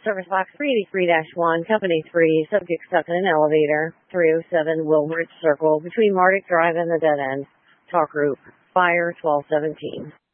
Service Box 383-1, Company 3, subject stuck in an elevator, 307 Wilbridge Circle, between Mardick Drive and the dead end. Talk group, fire 1217.